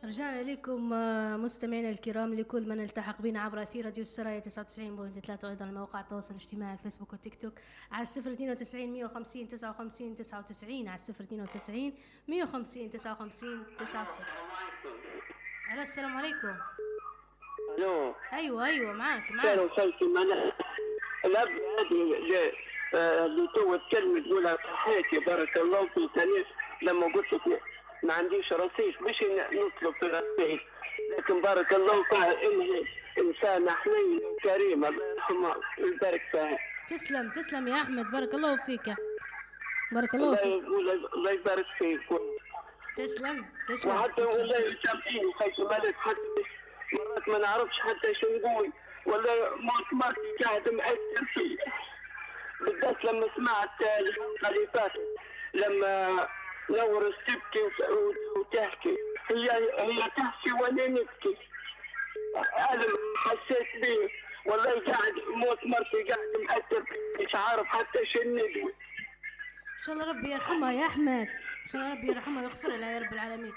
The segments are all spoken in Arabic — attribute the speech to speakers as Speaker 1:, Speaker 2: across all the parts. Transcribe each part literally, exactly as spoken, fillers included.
Speaker 1: رجعنا لكم آه، مستمعينا الكرام، لكل من التحق بنا عبر أثير راديو السرايا تسعة وتسعين فاصلة ثلاثة، وأيضا مواقع التواصل الاجتماعي الفيسبوك والتيك توك على الصفر اثنين وتسعين مية وخمسين تسعة وخمسين تسعة وتسعين، على الصفر اثنين وتسعين مية وخمسين تسعة وخمسين تسعة وتسعين. ألو، السلام عليكم.
Speaker 2: الو.
Speaker 1: أيوة أيوة معاك معاك.
Speaker 2: كانوا خلفي معنا الأب هذه اللي اللي تو تكلم تقولها صحيتي بارك الله فيك. أنا لما قلت لك ما عنديش رصيد مش نطلب في رصيد، لكن بارك الله فيها إنها إنسانة حنينة وكريمة، الله يرحمها ويبارك فيها.
Speaker 1: تسلم تسلم يا أحمد، بارك الله فيك. بارك الله فيك.
Speaker 2: الله يبارك فيك.
Speaker 1: تسلم تسلم.
Speaker 2: وحتى والله يسامحيني خايف مالك، حتى مرات ما نعرفش حتى شو نقول، ولا مرات قاعد مأثر فيه، بالذات لما سمعت الحلقة اللي فاتت لما نورس تبكي وتحكي، هي هي تحكي وانا نبكي. ألم حسيت بيه والله، قاعد موت مرتي قاعد مأثر فيه، مش عارف حتى شو نقول.
Speaker 1: إن شاء الله ربي يرحمها يا أحمد، إن شاء الله ربي يرحمها ويغفر لها يا رب العالمين.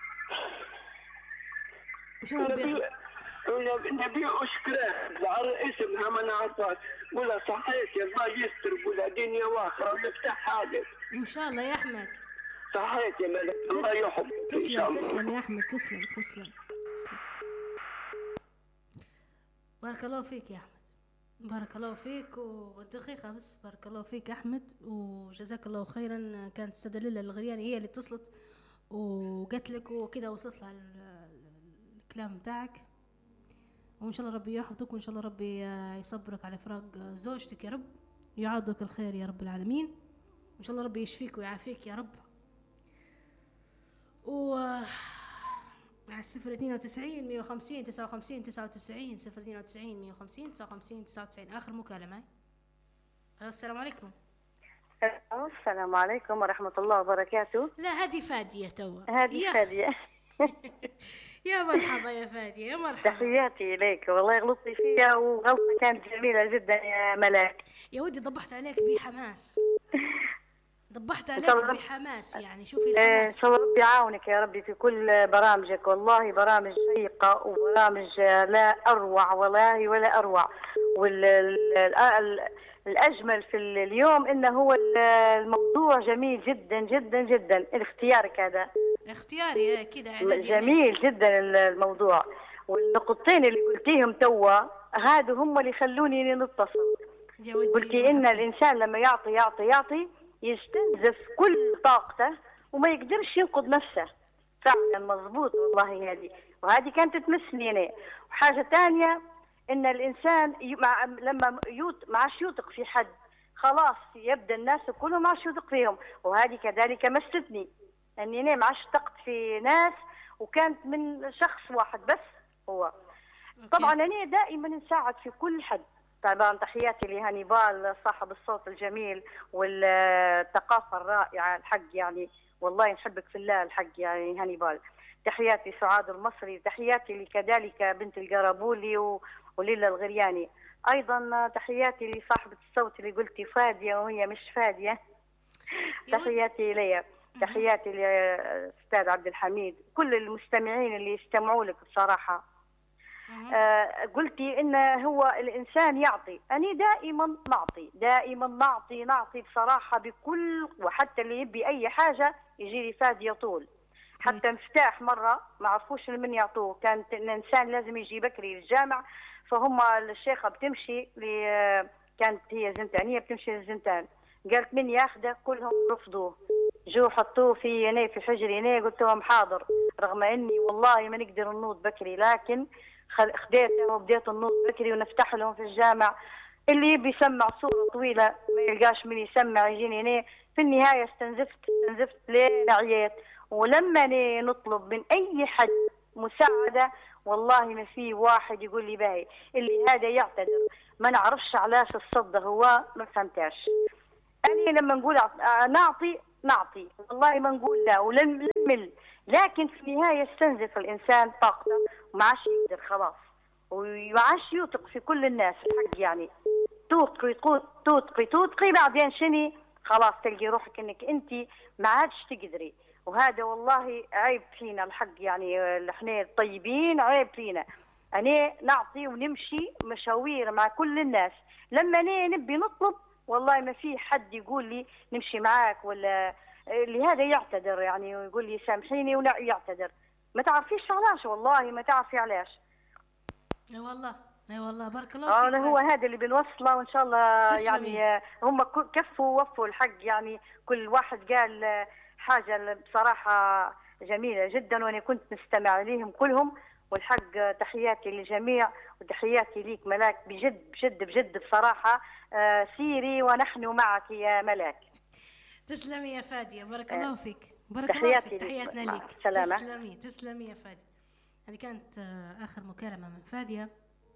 Speaker 1: إن شاء الله ربي يرحمها.
Speaker 2: نبي أشكره على اسمها ما نعرفها، ولا صحيت يا الله يستر، ولا دنيا واخرة ويفتح حاجة.
Speaker 1: إن شاء الله يا أحمد.
Speaker 2: صحيت يا ملك، الله يحفظك.
Speaker 1: تسلم تسلم يا أحمد، تسلم تسلم تسلم. بارك الله فيك يا أحمد، بارك الله فيك. ودقيقة بس، بارك الله فيك يا أحمد وجزاك الله خيرا. كانت السيدة ليلى الغرياني هي اللي اتصلت وقالت لك، وكذا وصلت لها الكلام بتاعك. وإن شاء الله ربي يحفظك، وإن شاء الله ربي يصبرك على فراق زوجتك يا رب، يعوضك الخير يا رب العالمين. وإن شاء الله ربي يشفيك ويعافيك يا رب. و على الصفر اثنين وتسعين مية وخمسين تسعة وخمسين تسعة وتسعين، صفر اثنين وتسعين مية وخمسين تسعة وخمسين تسعة وتسعين. آخر مكالمة. ألو، السلام عليكم.
Speaker 3: السلام عليكم ورحمة الله وبركاته.
Speaker 1: لا هذه فادية توا،
Speaker 3: هذه فادية.
Speaker 1: يا مرحبا يا فادية، يا مرحبا.
Speaker 3: تحياتي إليك، والله غلطتي فيها وغلطة كانت جميلة جدا يا ملاك.
Speaker 1: يا ودي ضبحت عليك بحماس، ضبحت عليك بحماس، يعني شوفي الحماس.
Speaker 3: إن شاء الله ربي يعاونك يا ربي في كل برامجك، والله برامج شيقة وبرامج لا أروع والله ولا أروع. والأجمل في اليوم إنه هو الموضوع جميل جدا جدا جدا. اختيارك هذا
Speaker 1: اختياري كده
Speaker 3: جميل جدا الموضوع، والنقطتين اللي قلتيهم توا هادو هم اللي خلوني نتصل. قلتي إن الإنسان لما يعطي يعطي يعطي يستنزف كل طاقته وما يقدرش ينقذ نفسه. فعلا مضبوط والله هذه، وهذه كانت تمسني أنا. وحاجة ثانية إن الإنسان مع لما يوت ما عادش يوثق في حد، خلاص يبدأ الناس كلهم ما عادش يوثق فيهم، وهذه كذلك مستني أني أنا ما عادش ثقت في ناس، وكانت من شخص واحد بس هو. طبعا أنا دائما نساعد في كل حد. طبعا تحياتي لهانيبال صاحب الصوت الجميل والثقافة الرائعة الحق، يعني والله نحبك في الله الحق يعني هانيبال. تحياتي سعاد المصري، تحياتي كذلك بنت القرابولي وليلى الغرياني. أيضا تحياتي لصاحبة الصوت اللي قلتي فادية وهي مش فادية. تحياتي ليا، تحياتي لأستاذ عبد الحميد، كل المستمعين اللي يستمعوا لك بصراحة. آه قلتي إن هو الإنسان يعطي، أنا دائما نعطي دائما نعطي نعطي بصراحة بكل، وحتى اللي يبي أي حاجة يجي لي فادية طول. حتى مفتاح مرة ما عرفوش من يعطوه، كانت الإنسان لازم يجي بكري للجامع، فهم الشيخة بتمشي ل كانت هي زنتانية بتمشي للزنتان، قالت من ياخده كلهم رفضوه، جو حطوه في يني في حجري يني، قلت لهم حاضر، رغم إني والله ما نقدر ننوض بكري، لكن خديته وبديت النوض بكري ونفتح لهم في الجامع. اللي يبي يسمع صورة طويلة ما يلقاش من يسمع يجيني هنا. في النهاية استنزفت استنزفت لين عييت. ولما نطلب من أي حد مساعدة والله ما في واحد يقول لي باهي، اللي هذا يعتذر ما نعرفش علاش الصد هو ما فهمتاش. أنا لما نقول نعطي نعطي والله ما نقول لا ولن نمل، لكن في النهاية يستنزف الإنسان طاقته وما عادش يقدر خلاص، وما عادش يوثق في كل الناس الحق. يعني توثقي توثقي توثقي بعدين شني خلاص تلقي روحك انك انت ما عادش تقدري. وهذا والله عيب فينا الحق، يعني احنا الطيبين عيب فينا. أنا نعطي ونمشي مشاوير مع كل الناس، لما أنا نبي نطلب والله ما في حد يقول لي نمشي معاك، ولا لهذا يعتذر يعني ويقول لي سامحيني ويعتذر. ما تعرفيش علاش، والله ما تعرفي علاش.
Speaker 1: اي والله اي والله بارك الله فيك.
Speaker 3: اه هو هذا اللي بنوصله وان شاء الله. يعني هم كفوا ووفوا الحق، يعني كل واحد قال حاجه بصراحه جميله جدا، وانا كنت نستمع ليهم كلهم. والحق تحياتي للجميع وتحياتي ليك ملاك، بجد بجد بجد بصراحه. آه سيري ونحن معك يا ملاك.
Speaker 1: تسلمي يا فاديه، بارك آه. الله فيك. بارك الله فيك، تحياتنا ليك.
Speaker 3: سلامة.
Speaker 1: تسلمي تسلمي يا فاديه. هذه كانت آخر مكالمة من فادية.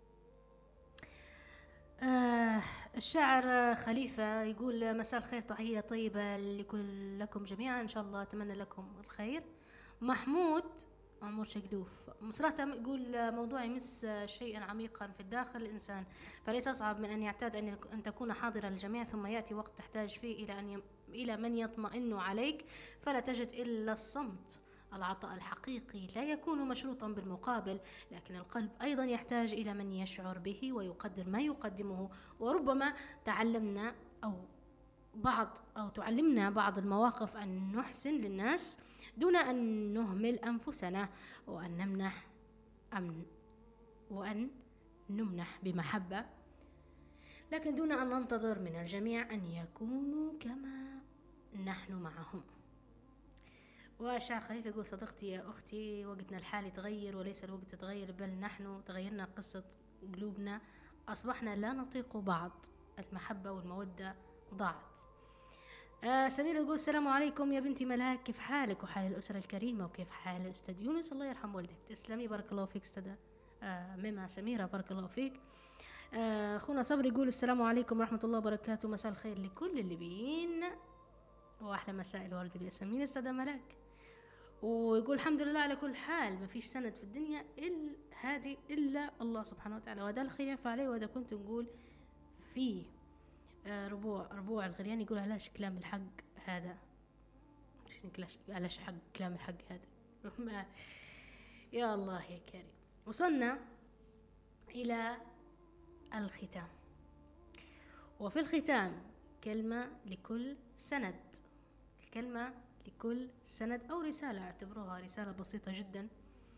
Speaker 1: آه الشاعر خليفة يقول مساء الخير، تحية طيبة لكل لكم جميعا، إن شاء الله أتمنى لكم الخير. محمود عمر شقدوف صراحة يقول موضوع يمس شيئا عميقا في الداخل الإنسان، فليس أصعب من أن يعتاد أن تكون حاضرا للجميع، ثم يأتي وقت تحتاج فيه إلى أن ي... إلى من يطمئن عليك، فلا تجد إلا الصمت. العطاء الحقيقي لا يكون مشروطا بالمقابل، لكن القلب أيضا يحتاج إلى من يشعر به ويقدر ما يقدمه. وربما تعلمنا أو بعض أو تعلمنا بعض المواقف أن نحسن للناس دون أن نهمل أنفسنا، وأن نمنح أمن وأن نمنح بمحبة، لكن دون أن ننتظر من الجميع أن يكونوا كما نحن معهم. والشاعر خليفة يقول صديقتي يا أختي، وقتنا الحالي تغير وليس الوقت تغير، بل نحن تغيرنا قصة قلوبنا، أصبحنا لا نطيق بعض، المحبة والمودة ضاعت. آه سميرة تقول السلام عليكم يا بنتي ملاك، كيف حالك وحال الأسرة الكريمة وكيف حال الأستاذ يونس؟ الله يرحم والدك. تسلمي بارك الله فيك أستاذة آه ميمة سميرة، بارك الله فيك. أخونا آه صبر يقول السلام عليكم ورحمة الله وبركاته، مساء الخير لكل الليبيين وأحلى مساء الورد والياسمين أستاذة ملاك. ويقول الحمد لله على كل حال، ما فيش سند في الدنيا إلا هذه إلا الله سبحانه وتعالى، وهذا الخير ينفع عليه. وهذا كنت نقول فيه آه ربوع ربوع الغريان يقول علاش كلام الحق هذا، علاش حق كلام الحق هذا يا الله يا كريم. وصلنا إلى الختام، وفي الختام كلمة لكل سند، الكلمة لكل سند أو رسالة، اعتبروها رسالة بسيطة جدا.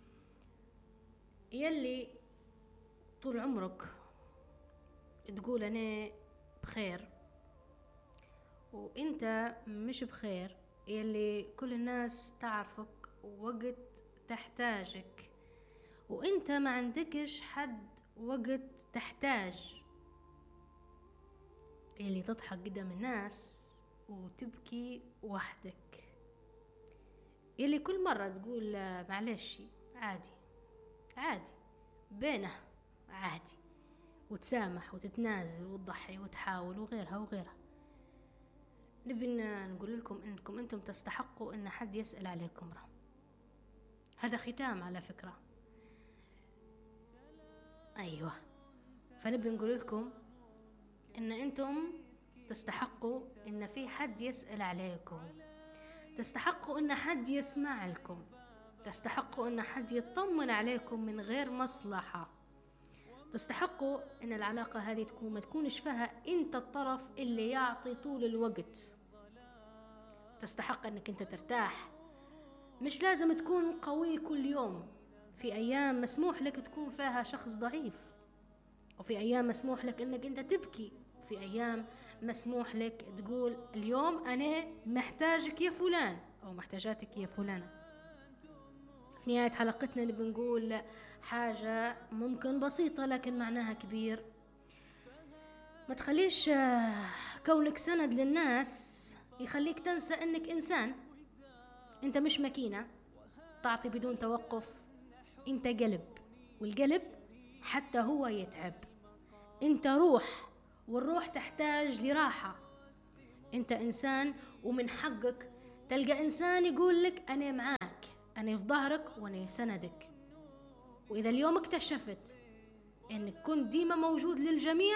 Speaker 1: يلي طول عمرك تقول أنا بخير وإنت مش بخير، يلي كل الناس تعرفك وقت تحتاجك وإنت ما عندكش حد وقت تحتاج، يلي تضحك قدام الناس وتبكي وحدك، يلي كل مرة تقول معلش عادي عادي بينه عادي، وتسامح وتتنازل وتضحي وتحاول وغيرها وغيرها. نبي نقول لكم انكم انتم تستحقوا ان حد يسأل عليكم راه. هذا ختام على فكرة، ايوه. فنبي نقول لكم ان انتم تستحقوا ان في حد يسأل عليكم، تستحقوا ان حد يسمع لكم، تستحقوا ان حد يطمن عليكم من غير مصلحة، تستحقوا ان العلاقة هذه تكون ما تكونش فيها انت الطرف اللي يعطي طول الوقت، تستحق انك انت ترتاح. مش لازم تكون قوي كل يوم، في ايام مسموح لك تكون فيها شخص ضعيف، وفي ايام مسموح لك انك انت تبكي، وفي ايام مسموح لك تقول اليوم انا محتاجك يا فلان او محتاجاتك يا فلانة. في نهاية حلقتنا اللي بنقول حاجة ممكن بسيطة لكن معناها كبير. ما تخليش كونك سند للناس يخليك تنسى انك انسان، انت مش ماكينة تعطي بدون توقف، انت قلب، والقلب حتى هو يتعب، انت روح والروح تحتاج لراحة، انت انسان ومن حقك تلقى انسان يقول لك انا معاك، أنا في ظهرك وأنا سندك. وإذا اليوم اكتشفت أنك كنت ديما موجود للجميع،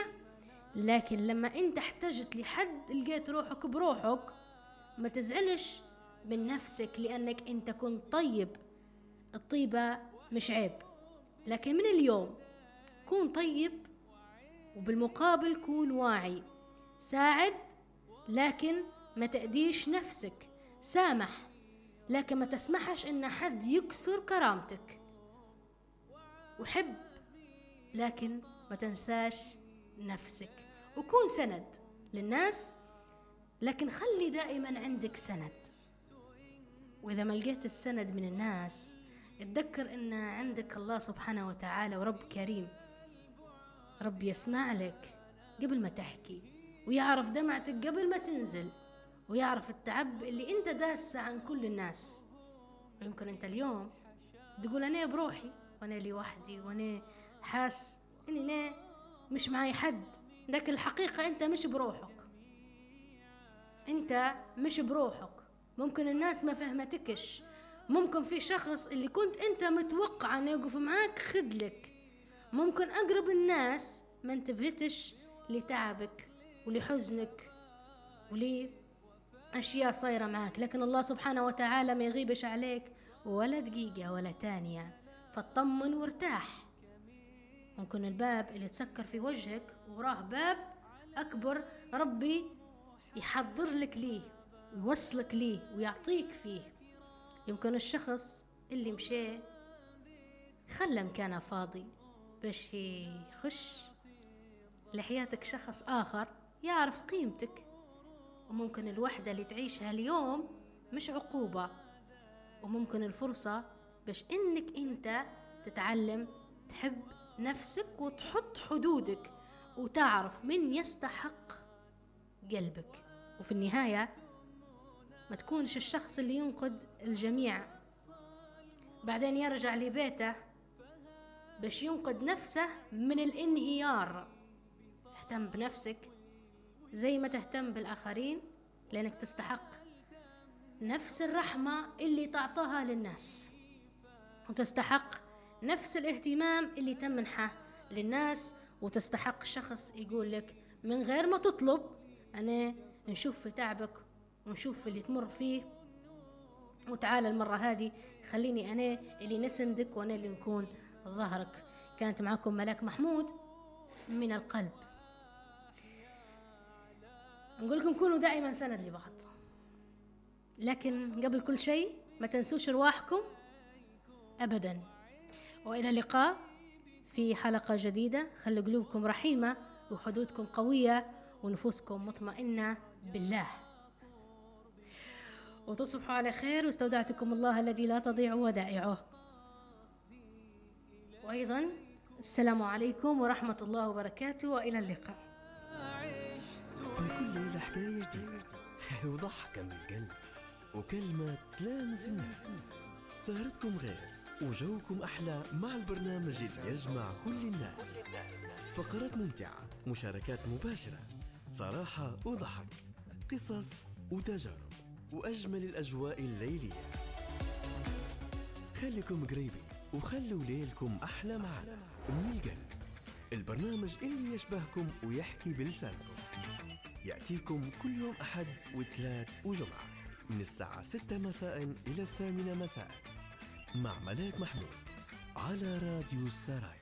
Speaker 1: لكن لما أنت احتجت لحد لقيت روحك بروحك، ما تزعلش من نفسك لأنك أنت كنت طيب. الطيبة مش عيب، لكن من اليوم كون طيب، وبالمقابل كون واعي. ساعد لكن ما تأذيش نفسك. سامح لكن ما تسمحش إن حد يكسر كرامتك. وحب لكن ما تنساش نفسك. وكون سند للناس، لكن خلي دائما عندك سند. وإذا ما لقيت السند من الناس، اتذكر إن عندك الله سبحانه وتعالى، ورب كريم، رب يسمع لك قبل ما تحكي، ويعرف دمعتك قبل ما تنزل، ويعرف التعب اللي انت داسه عن كل الناس. ويمكن انت اليوم تقول انا بروحي، وانا لي وحدي، وانا حاس اني انا مش معي حد، لكن الحقيقة انت مش بروحك. انت مش بروحك. ممكن الناس ما فهمتكش، ممكن في شخص اللي كنت انت متوقع انه يقف معاك خدلك، ممكن اقرب الناس ما انتبهتش لتعبك ولحزنك ولأشياء صايرة معك. لكن الله سبحانه وتعالى ما يغيبش عليك ولا دقيقة ولا تانية، فاطمن وارتاح. ممكن الباب اللي تسكر في وجهك وراه باب أكبر ربي يحضر لك ليه ويوصلك ليه ويعطيك فيه. يمكن الشخص اللي مشي خلى مكانه فاضي باش يخش لحياتك شخص آخر يعرف قيمتك. وممكن الوحدة اللي تعيشها اليوم مش عقوبة، وممكن الفرصة باش إنك أنت تتعلم تحب نفسك وتحط حدودك وتعرف من يستحق قلبك. وفي النهاية ما تكونش الشخص اللي ينقد الجميع بعدين يرجع لبيته باش ينقد نفسه من الانهيار. اهتم بنفسك زي ما تهتم بالآخرين، لأنك تستحق نفس الرحمة اللي تعطاها للناس، وتستحق نفس الاهتمام اللي تمنحه للناس، وتستحق شخص يقول لك من غير ما تطلب أنا نشوف في تعبك ونشوف اللي تمر فيه، وتعال المرة هذه خليني أنا اللي نسندك وأنا اللي نكون ظهرك. كانت معكم ملاك محمود من القلب. نقول لكم كونوا دائما سند لبعض، لكن قبل كل شيء ما تنسوش رواحكم أبدا. وإلى اللقاء في حلقة جديدة. خلوا قلوبكم رحيمة وحدودكم قوية ونفوسكم مطمئنة بالله، وتصبحوا على خير. واستودعتكم الله الذي لا تضيع ودائعه. وأيضا السلام عليكم ورحمة الله وبركاته، وإلى اللقاء.
Speaker 4: في كل ليلة حكاية جديدة وضحكة من القلب وكلمة تلامس النفس. سهرتكم غير وجوكم أحلى مع البرنامج اللي يجمع كل الناس. فقرات ممتعة، مشاركات مباشرة، صراحة وضحك، قصص وتجارب، وأجمل الأجواء الليلية. خليكم قريبين وخلوا ليلكم أحلى معنا من القلب. البرنامج اللي يشبهكم ويحكي بلسانكم يأتيكم كل يوم أحد وثلاث وجمعة من الساعة ستة مساء إلى الثامنة مساء مع ملاك محمود على راديو السرايا.